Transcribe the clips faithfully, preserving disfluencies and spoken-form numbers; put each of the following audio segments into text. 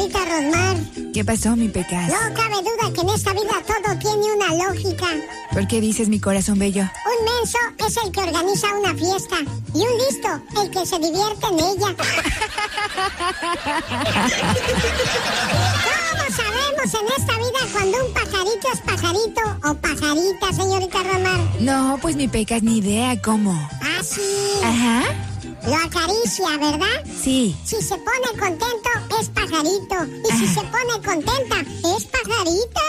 señorita Rosmar. ¿Qué pasó, mi Pecas? No cabe duda que en esta vida todo tiene una lógica. ¿Por qué dices, mi corazón bello? Un menso es el que organiza una fiesta y un listo el que se divierte en ella. ¿Cómo sabemos en esta vida cuando un pajarito es pajarito o pajarita, señorita Rosmar? No, pues mi Pecas, ni idea cómo. Ah, sí. Ajá. Lo acaricia, ¿verdad? Sí. Si se pone contento, es pajarito. Y si se pone contenta, es pajarita.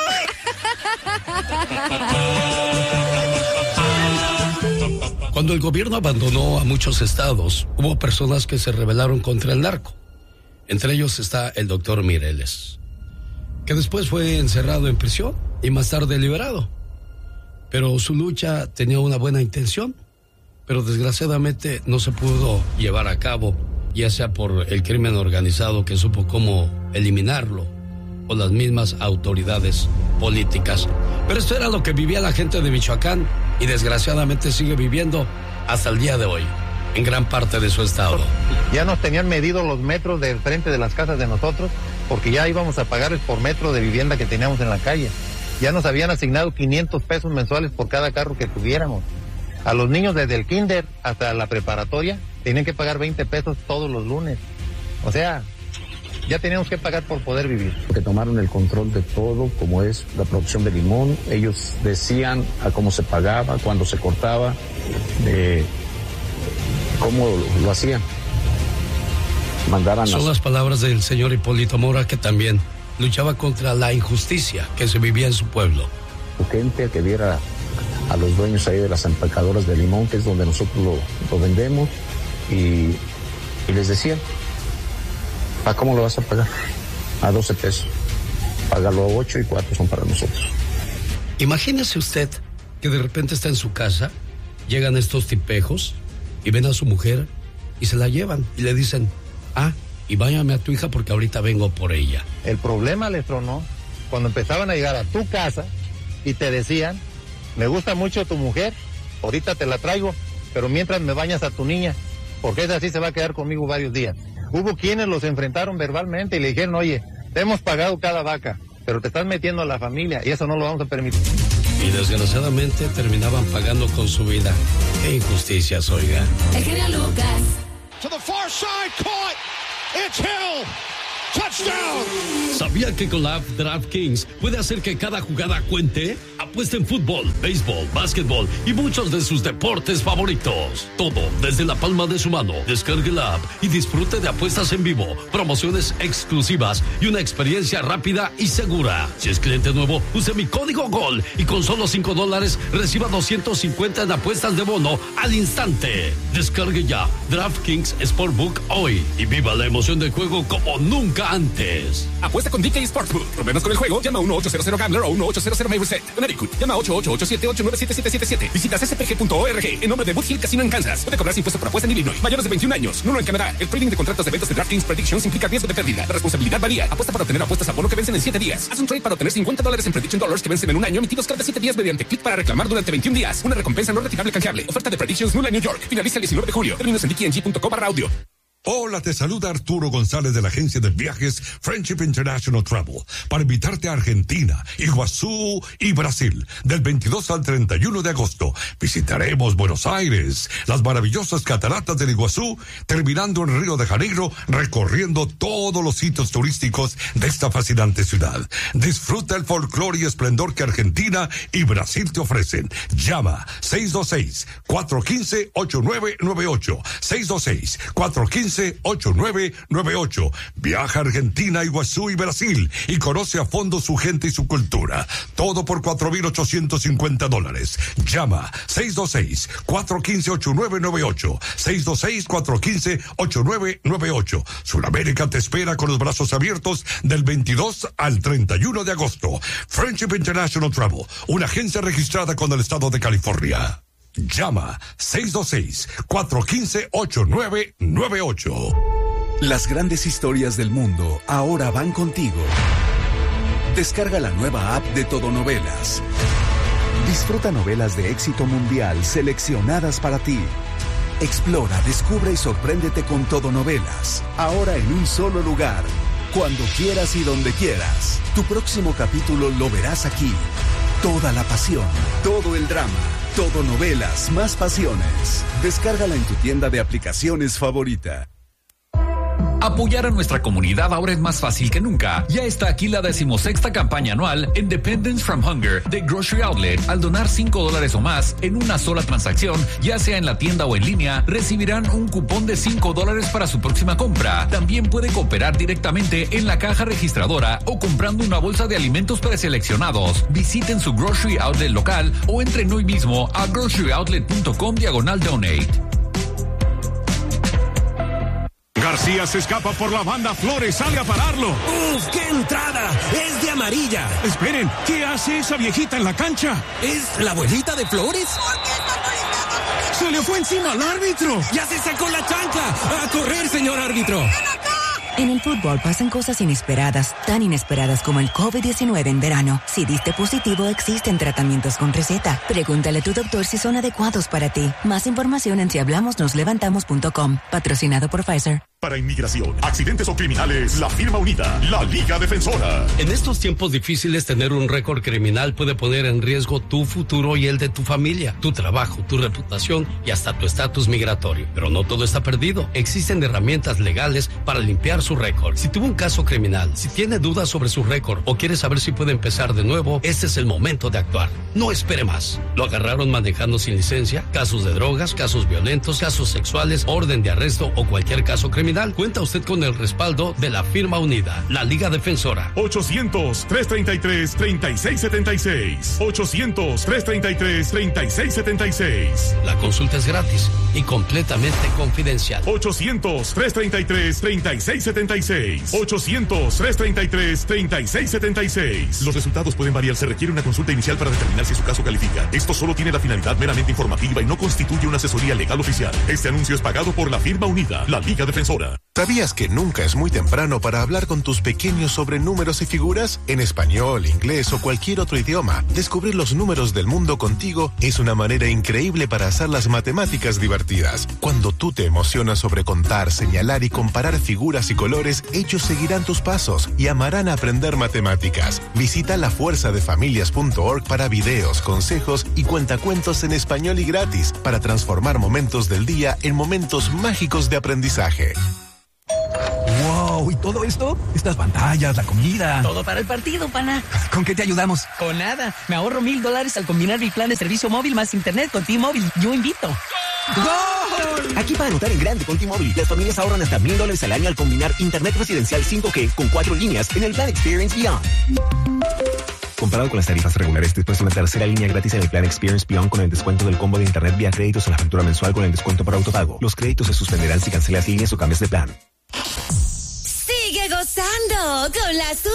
Cuando el gobierno abandonó a muchos estados, hubo personas que se rebelaron contra el narco. Entre ellos está el doctor Mireles, que después fue encerrado en prisión y más tarde liberado. Pero su lucha tenía una buena intención, pero desgraciadamente no se pudo llevar a cabo, ya sea por el crimen organizado que supo cómo eliminarlo, o las mismas autoridades políticas. Pero esto era lo que vivía la gente de Michoacán y desgraciadamente sigue viviendo hasta el día de hoy, en gran parte de su estado. Ya nos tenían medido los metros del frente de las casas de nosotros, porque ya íbamos a pagar por metro de vivienda que teníamos en la calle. Ya nos habían asignado quinientos pesos mensuales por cada carro que tuviéramos. A los niños desde el kinder hasta la preparatoria tenían que pagar veinte pesos todos los lunes. O sea, ya teníamos que pagar por poder vivir. Que tomaron el control de todo, como es la producción de limón. Ellos decían a cómo se pagaba, cuándo se cortaba, de cómo lo, lo hacían. Mandaran Son las... las palabras del señor Hipólito Mora, que también luchaba contra la injusticia que se vivía en su pueblo. Gente que viera a los dueños ahí de las empacadoras de limón, que es donde nosotros lo, lo vendemos, y, y les decía, ¿a cómo lo vas a pagar? A doce pesos. Págalo a ocho y cuatro son para nosotros. Imagínese usted que de repente está en su casa, llegan estos tipejos y ven a su mujer y se la llevan y le dicen, ah, y váyame a tu hija porque ahorita vengo por ella. El problema les tronó cuando empezaban a llegar a tu casa y te decían, me gusta mucho tu mujer, ahorita te la traigo, pero mientras me bañas a tu niña, porque esa sí se va a quedar conmigo varios días. Hubo quienes los enfrentaron verbalmente y le dijeron, oye, te hemos pagado cada vaca, pero te estás metiendo a la familia y eso no lo vamos a permitir. Y desgraciadamente terminaban pagando con su vida. ¡Qué injusticias, oiga! El genio Lucas. To the far side, caught. It's Hill. Touchdown. ¿Sabía que con la app DraftKings puede hacer que cada jugada cuente? Apuesta en fútbol, béisbol, básquetbol y muchos de sus deportes favoritos. Todo desde la palma de su mano. Descargue la app y disfrute de apuestas en vivo, promociones exclusivas y una experiencia rápida y segura. Si es cliente nuevo, use mi código GOL y con solo cinco dólares reciba doscientos cincuenta en apuestas de bono al instante. Descargue ya DraftKings Sportbook hoy y viva la emoción del juego como nunca antes. Apuesta con D K Sportsbook. Problemas con el juego, llama uno ochocientos Gambler o uno ochocientos Mayreset. Connecticut, llama ocho ocho ocho siete ocho nueve siete siete siete siete. Visita c c p g punto org en nombre de Woodhill Casino en Kansas. Puede cobrarse impuesto por apuesta en Illinois. Mayores de veintiún años. Uno en Canadá. El trading de contratos de eventos de DraftKings Predictions implica riesgo de pérdida. La responsabilidad varía. Apuesta para obtener apuestas a bono que vencen en siete días. Haz un trade para obtener cincuenta dólares en Prediction Dollars que vencen en un año, emitidos cada siete días mediante clic para reclamar durante veintiún días. Una recompensa no retirable canjeable. Oferta de Predictions nula en New York. Finaliza el diecinueve de julio. Términos en d k n g punto com barra audio. Hola, te saluda Arturo González de la agencia de viajes Friendship International Travel para invitarte a Argentina, Iguazú y Brasil del veintidós al treinta y uno de agosto. Visitaremos Buenos Aires, las maravillosas cataratas del Iguazú, terminando en Río de Janeiro, recorriendo todos los sitios turísticos de esta fascinante ciudad. Disfruta el folclore y esplendor que Argentina y Brasil te ofrecen. Llama seis dos seis, cuatro uno cinco, ocho nueve nueve ocho, seis dos seis, cuatro uno cinco, ocho nueve nueve ocho. Viaja a Argentina, Iguazú y Brasil y conoce a fondo su gente y su cultura. Todo por cuatro mil ochocientos cincuenta dólares. Llama seis dos seis, cuatro uno cinco, ocho nueve nueve ocho. seis dos seis, cuatro uno cinco, ocho nueve nueve ocho. Sudamérica te espera con los brazos abiertos del veintidós al treinta y uno de agosto. Friendship International Travel, una agencia registrada con el estado de California. Llama seis dos seis, cuatro uno cinco, ocho nueve nueve ocho. Las grandes historias del mundo ahora van contigo. Descarga la nueva app de Todonovelas. Disfruta novelas de éxito mundial seleccionadas para ti. Explora, descubre y sorpréndete con Todonovelas. Ahora en un solo lugar. cuando quieras y donde quieras. Tu próximo capítulo lo verás aquí. Toda la pasión, todo el drama, todo novelas, más pasiones. Descárgala en tu tienda de aplicaciones favorita. Apoyar a nuestra comunidad ahora es más fácil que nunca. Ya está aquí la decimosexta campaña anual Independence from Hunger de Grocery Outlet. Al donar cinco dólares o más en una sola transacción, ya sea en la tienda o en línea, recibirán un cupón de cinco dólares para su próxima compra. También puede cooperar directamente en la caja registradora o comprando una bolsa de alimentos preseleccionados. Visiten su Grocery Outlet local o entren hoy mismo a groceryoutlet.com diagonal donate. García se escapa por la banda, Flores sale a pararlo. ¡Uf, qué entrada! ¡Es de amarilla! Esperen, ¿qué hace esa viejita en la cancha? ¿Es la abuelita de Flores? ¡Se le fue encima al árbitro! ¡Ya se sacó la chancla! ¡A correr, señor árbitro! En el fútbol pasan cosas inesperadas, tan inesperadas como el COVID diecinueve en verano. Si diste positivo, existen tratamientos con receta. Pregúntale a tu doctor si son adecuados para ti. Más información en si hablamos nos levantamos punto com. Patrocinado por Pfizer. Para inmigración, accidentes o criminales, la firma unida, la Liga Defensora. En estos tiempos difíciles, tener un récord criminal puede poner en riesgo tu futuro y el de tu familia, tu trabajo, tu reputación y hasta tu estatus migratorio. Pero no todo está perdido. Existen herramientas legales para limpiar su récord. Si tuvo un caso criminal, si tiene dudas sobre su récord o quiere saber si puede empezar de nuevo, este es el momento de actuar. No espere más. ¿Lo agarraron manejando sin licencia? ¿Casos de drogas, casos violentos, casos sexuales, orden de arresto o cualquier caso criminal? Cuenta usted con el respaldo de la firma unida, la Liga Defensora. ochocientos, tres treinta y tres, treinta y seis setenta y seis. ochocientos, tres treinta y tres, treinta y seis setenta y seis. La consulta es gratis y completamente confidencial. ochocientos, tres treinta y tres, treinta y seis setenta y seis. ochocientos, tres treinta y tres, treinta y seis setenta y seis. Los resultados pueden variar. Se requiere una consulta inicial para determinar si su caso califica. Esto solo tiene la finalidad meramente informativa y no constituye una asesoría legal oficial. Este anuncio es pagado por la firma unida, la Liga Defensora. ¿Sabías que nunca es muy temprano para hablar con tus pequeños sobre números y figuras? En español, inglés o cualquier otro idioma, descubrir los números del mundo contigo es una manera increíble para hacer las matemáticas divertidas. Cuando tú te emocionas sobre contar, señalar y comparar figuras y colores, ellos seguirán tus pasos y amarán aprender matemáticas. Visita la fuerza de familias punto org para videos, consejos y cuentacuentos en español y gratis para transformar momentos del día en momentos mágicos de aprendizaje. ¡Wow! ¿Y todo esto? Estas pantallas, la comida. Todo para el partido, pana. ¿Con qué te ayudamos? Con nada. Me ahorro mil dólares al combinar mi plan de servicio móvil más internet con T-Mobile. Yo invito. ¡Gol! Aquí para anotar en grande con T-Mobile, las familias ahorran hasta mil dólares al año al combinar internet residencial cinco G con cuatro líneas en el plan Experience Beyond. Comparado con las tarifas regulares, después de una tercera línea gratis en el plan Experience Beyond con el descuento del combo de internet vía créditos o la factura mensual con el descuento por autopago. Los créditos se suspenderán si cancelas líneas o cambias de plan. Sigue gozando con las